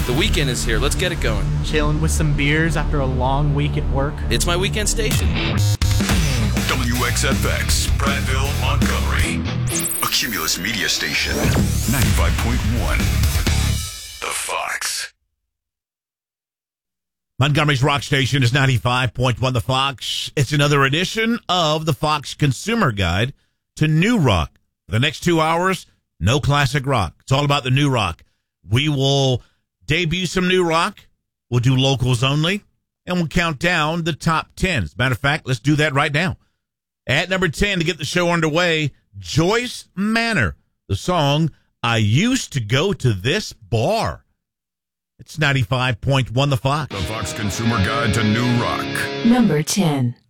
The weekend is here. Let's get it going. Chilling with some beers after a long week at work. It's my weekend station. WXFX, Prattville, Montgomery. A Cumulus media station. 95.1. The Fox. Montgomery's rock station is 95.1 The Fox. It's another edition of the Fox Consumer Guide to New Rock. For the next 2 hours, no classic rock. It's all about the new rock. We will debut some new rock. We'll do locals only. And we'll count down the top 10. As a matter of fact, let's do that right now. At number 10, to get the show underway, Joyce Manor. The song, I Used to Go to This Bar. It's 95.1 The Fox. The Fox Consumer Guide to New Rock. Number 10.